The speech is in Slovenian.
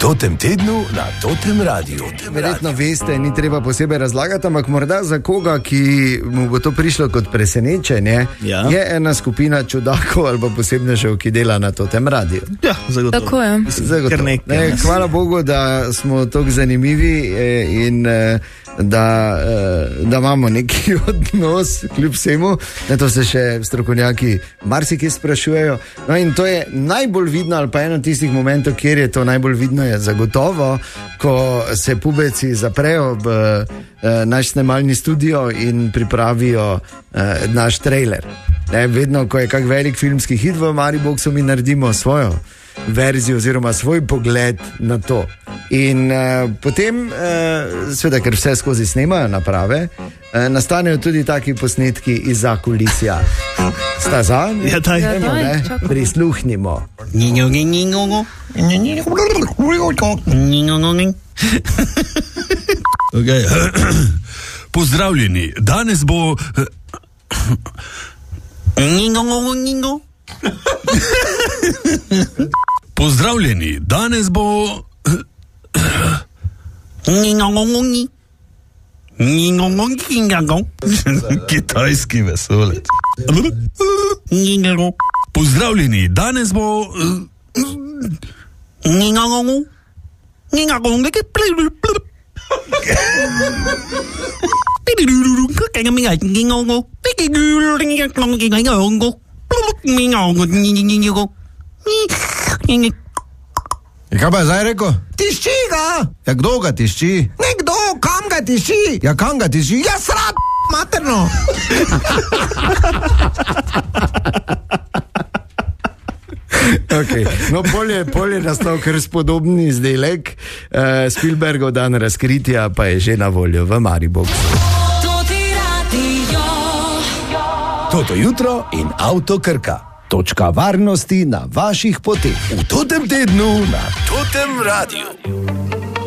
Totem tednu na Totem Radiu. Verjetno veste, ni treba posebej razlagati, ampak morda za koga, ki mu bo to prišlo kot presenečenje, je ena skupina čudakov ali pa posebnežev, ki dela na Totem Radiu. Ja, zagotovo. Tako je. Zagotovo. Hvala Bogu, da smo tako zanimivi in da imamo neki odnos kljub vsemu. To se še strokovnjaki marsikaj sprašujejo. No in to je najbolj vidno, ali pa eno tistih momentov, kjer je to najbolj vidno, je zagotovo, ko se pubeci zaprejo v naš snemalni studio in pripravijo naš trailer. Vedno, ko je kak velik filmski hit v Mariboxu, mi naredimo svojo verzijo oziroma svoj pogled na to. In potem, seveda, ker vse skozi snemajo naprave, nastanejo tudi taki posnetki izza kulisja. Sta za? Ja, daj. Prisluhnimo. Okay. Pozdravljeni, danes bo... Pozdravljeni, danes bo... Kitajski vesolec. Pozdravljeni, danes bo... Kaj pa je zdaj rekel? Tišči ga! Ja, kdo ga tišči? Nekdo, kam ga tišči? Ja, kam ga tišči? Ja, srad, materno! Okay. No, bolje nastal kar spodobni izdelek. Spielbergov dan razkritja pa je že na voljo v Mariboxu. Toto jutro in Avto Krka. Točka varnosti na vaših poteh. V Totem tednu na Totem Radiu.